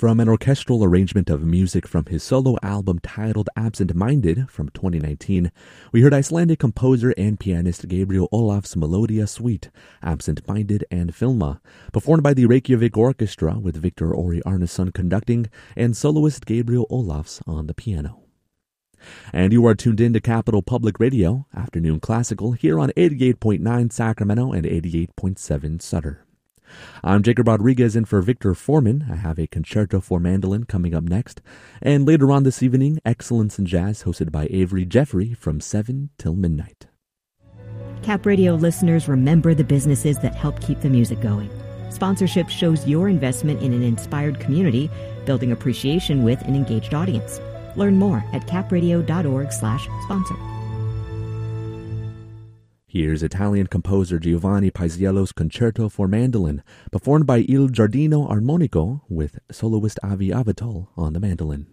From an orchestral arrangement of music from his solo album titled Absent Minded from 2019, we heard Icelandic composer and pianist Gabriel Olaf's Melodia Suite, Absent Minded and Filma, performed by the Reykjavik Orchestra with Victor Ori Arnason conducting and soloist Gabriel Olafs on the piano. And you are tuned in to Capital Public Radio, Afternoon Classical, here on 88.9 Sacramento and 88.7 Sutter. I'm Jacob Rodriguez in for Victor Foreman. I have a concerto for mandolin coming up next. And later on this evening, Excellence in Jazz, hosted by Avery Jeffrey from 7 till midnight. Cap Radio listeners, remember the businesses that help keep the music going. Sponsorship shows your investment in an inspired community, building appreciation with an engaged audience. Learn more at capradio.org/sponsor. Here's Italian composer Giovanni Paisiello's Concerto for Mandolin, performed by Il Giardino Armonico with soloist Avi Avital on the mandolin.